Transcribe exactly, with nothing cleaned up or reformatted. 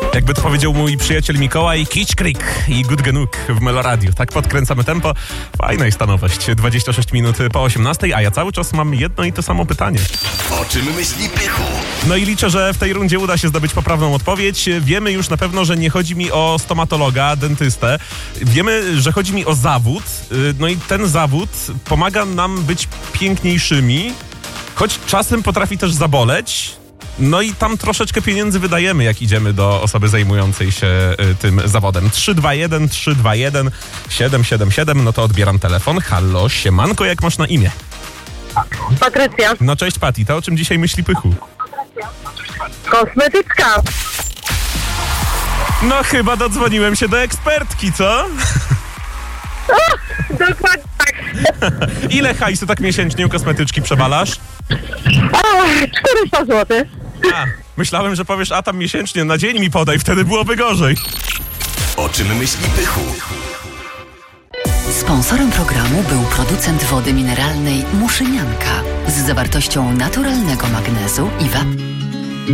Jakby to powiedział mój przyjaciel Mikołaj, Kić Krik i Good Genuk w Meloradiu. Tak podkręcamy tempo. Fajna jest ta nowość. dwadzieścia sześć minut po osiemnastej, a ja cały czas mam jedno i to samo pytanie. O czym myśli Pychu? No i liczę, że w tej rundzie uda się zdobyć poprawną odpowiedź. Wiemy już na pewno, że nie chodzi mi o stomatologa, dentystę. Wiemy, że chodzi mi o zawód. No i ten zawód pomaga nam być piękniejszymi, choć czasem potrafi też zaboleć. No i tam troszeczkę pieniędzy wydajemy, jak idziemy do osoby zajmującej się y, tym zawodem. trzy dwa jeden trzy dwa jeden siedem siedem siedem, no to odbieram telefon. Hallo, siemanko, jak masz na imię? Patrycja. No cześć Pati, to o czym dzisiaj myśli Pychu? Kosmetyczka. No chyba dodzwoniłem się do ekspertki, co? Dokładnie tak. Ile hajsu tak miesięcznie u kosmetyczki przewalasz? O, czterysta złotych. A, myślałem, że powiesz, a tam miesięcznie, na dzień mi podaj, wtedy byłoby gorzej. O czym myśli Pychu? Sponsorem programu był producent wody mineralnej Muszynianka z zawartością naturalnego magnezu i wapnia.